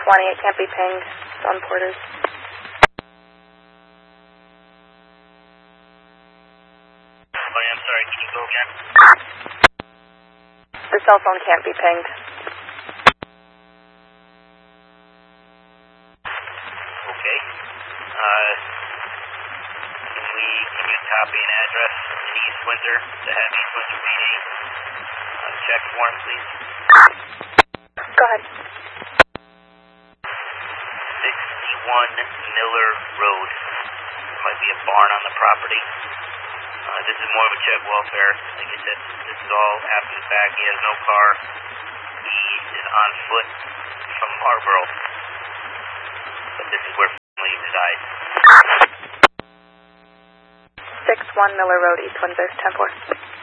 it can't be pinged. It's on Porters. I'm sorry, can you go again? The cell phone can't be pinged. Okay. Can you copy an address in East Windsor to have East Windsor PD check for him, please? Go ahead. 61 Miller Road. There might be a barn on the property. This is more of a check welfare. Like I said, this is all after the fact. He has no car. He is on foot from Marlboro. But this is where family resides. 61 Miller Road, East Windsor, 10-4.